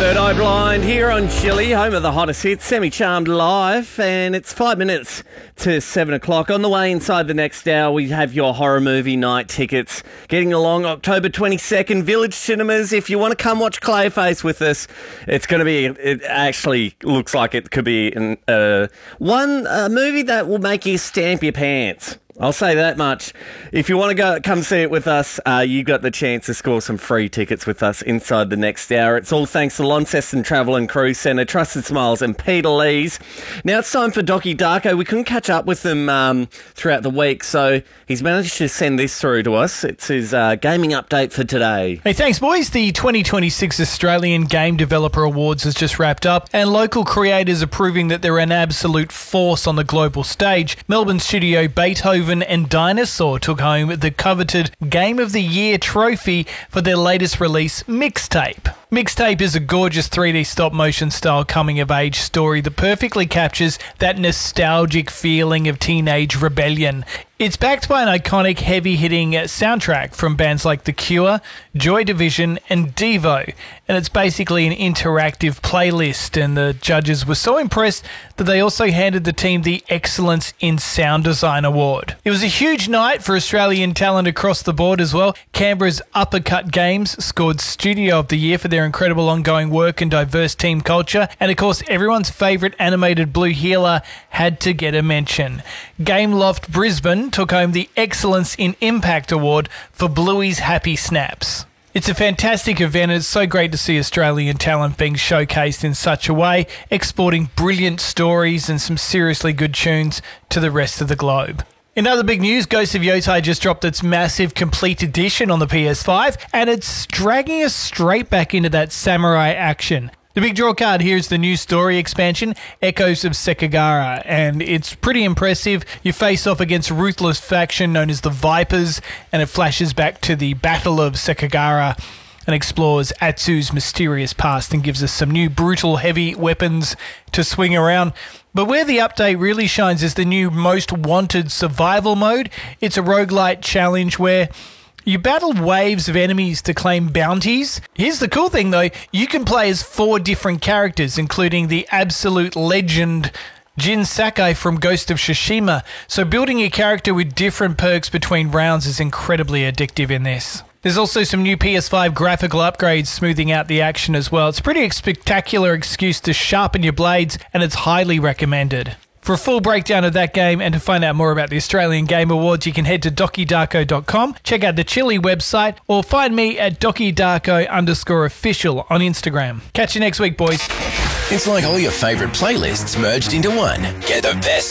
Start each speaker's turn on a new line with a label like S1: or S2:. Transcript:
S1: Third Eye Blind here on Chili, home of the hottest hits, Semi-Charmed live, and it's 5 minutes to 7 o'clock. On the way inside the next hour, we have your horror movie night tickets. Getting along October 22nd, Village Cinemas. If you want to come watch Clayface with us, it's going to be, it actually looks like it could be a movie that will make you stamp your pants. I'll say that much. If you want to come see it with us, you got the chance to score some free tickets with us inside the next hour. It's all thanks to Launceston Travel and Cruise Centre, Trusted Smiles and Peter Lees. Now it's time for Docky Darko. We couldn't catch up with them throughout the week, so he's managed to send this through to us. It's his gaming update for today.
S2: Hey, thanks, boys. The 2026 Australian Game Developer Awards has just wrapped up, and local creators are proving that they're an absolute force on the global stage. Melbourne studio Beethoven and Dinosaur took home the coveted Game of the Year trophy for their latest release, Mixtape. Mixtape is a gorgeous 3D stop-motion style coming-of-age story that perfectly captures that nostalgic feeling of teenage rebellion. It's backed by an iconic heavy-hitting soundtrack from bands like The Cure, Joy Division and Devo, and it's basically an interactive playlist, and the judges were so impressed that they also handed the team the Excellence in Sound Design Award. It was a huge night for Australian talent across the board as well. Canberra's Uppercut Games scored Studio of the Year for their incredible ongoing work and diverse team culture, and of course everyone's favourite animated blue healer had to get a mention. Gameloft Brisbane took home the Excellence in Impact Award for Bluey's Happy Snaps. It's a fantastic event, and it's so great to see Australian talent being showcased in such a way, exporting brilliant stories and some seriously good tunes to the rest of the globe. In other big news, Ghost of Yotai just dropped its massive complete edition on the PS5, and it's dragging us straight back into that samurai action. The big draw card here is the new story expansion, Echoes of Sekigahara, and it's pretty impressive. You face off against a ruthless faction known as the Vipers, and it flashes back to the Battle of Sekigahara and explores Atsu's mysterious past and gives us some new brutal heavy weapons to swing around. But where the update really shines is the new Most Wanted survival mode. It's a roguelite challenge where you battle waves of enemies to claim bounties. Here's the cool thing though, you can play as 4 different characters, including the absolute legend Jin Sakai from Ghost of Tsushima. So building your character with different perks between rounds is incredibly addictive in this. There's also some new PS5 graphical upgrades smoothing out the action as well. It's a pretty spectacular excuse to sharpen your blades, and it's highly recommended. For a full breakdown of that game and to find out more about the Australian Game Awards, you can head to DockyDarko.com, check out the Chili website, or find me at DockyDarko_official on Instagram. Catch you next week, boys.
S3: It's like all your favourite playlists merged into one. Get the best